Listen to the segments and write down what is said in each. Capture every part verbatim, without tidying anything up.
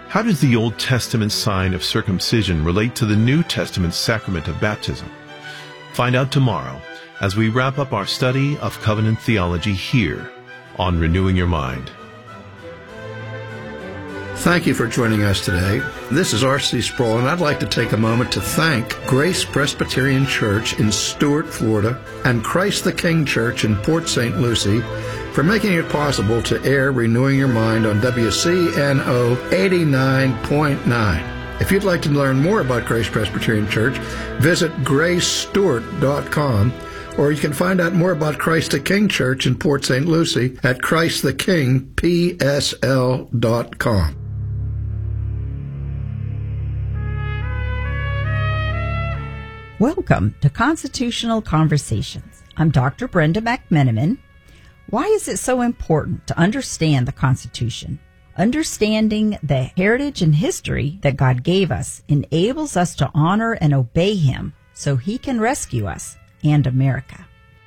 How does the Old Testament sign of circumcision relate to the New Testament sacrament of baptism? Find out tomorrow as we wrap up our study of covenant theology here on Renewing Your Mind. Thank you for joining us today. This is R C Sproul, and I'd like to take a moment to thank Grace Presbyterian Church in Stuart, Florida, and Christ the King Church in Port Saint Lucie for making it possible to air Renewing Your Mind on W C N O eighty-nine point nine. If you'd like to learn more about Grace Presbyterian Church, visit grace stewart dot com, or you can find out more about Christ the King Church in Port Saint Lucie at christ the king p s l dot com. Welcome to Constitutional Conversations. I'm Doctor Brenda McMenamin. Why is it so important to understand the Constitution? Understanding the heritage and history that God gave us enables us to honor and obey Him so He can rescue us and America.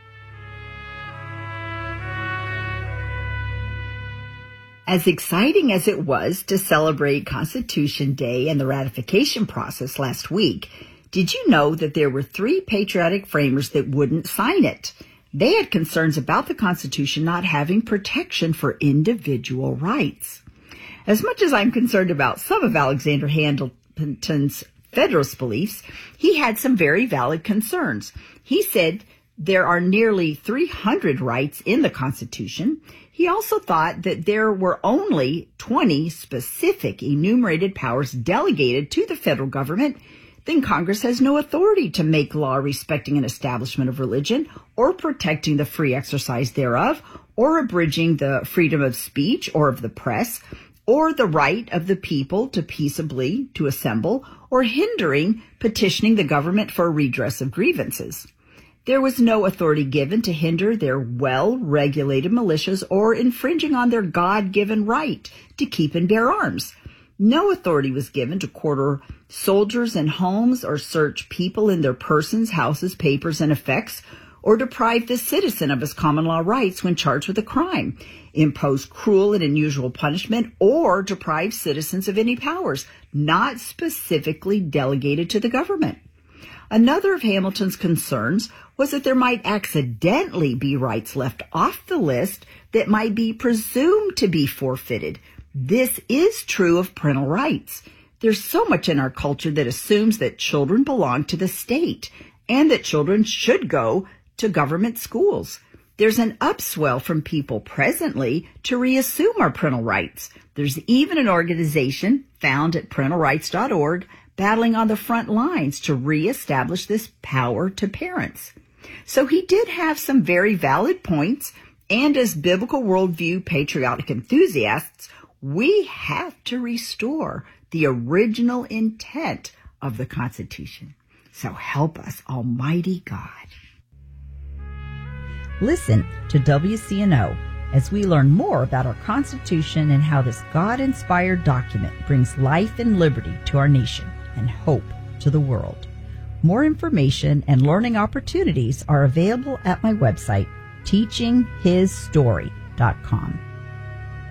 As exciting as it was to celebrate Constitution Day and the ratification process last week, did you know that there were three patriotic framers that wouldn't sign it? They had concerns about the Constitution not having protection for individual rights. As much as I'm concerned about some of Alexander Hamilton's Federalist beliefs, he had some very valid concerns. He said there are nearly three hundred rights in the Constitution. He also thought that there were only twenty specific enumerated powers delegated to the federal government. Then Congress has no authority to make law respecting an establishment of religion or protecting the free exercise thereof or abridging the freedom of speech or of the press or the right of the people to peaceably to assemble or hindering petitioning the government for a redress of grievances. There was no authority given to hinder their well-regulated militias or infringing on their God-given right to keep and bear arms. No authority was given to quarter soldiers in homes or search people in their persons, houses, papers, and effects, or deprive the citizen of his common law rights when charged with a crime, impose cruel and unusual punishment, or deprive citizens of any powers not specifically delegated to the government. Another of Hamilton's concerns was that there might accidentally be rights left off the list that might be presumed to be forfeited. This is true of parental rights. There's so much in our culture that assumes that children belong to the state and that children should go to government schools. There's an upswell from people presently to reassume our parental rights. There's even an organization found at parental rights dot org battling on the front lines to reestablish this power to parents. So he did have some very valid points, and as biblical worldview patriotic enthusiasts, we have to restore the original intent of the Constitution. So help us, Almighty God. Listen to W C N O as we learn more about our Constitution and how this God-inspired document brings life and liberty to our nation and hope to the world. More information and learning opportunities are available at my website, teaching his story dot com.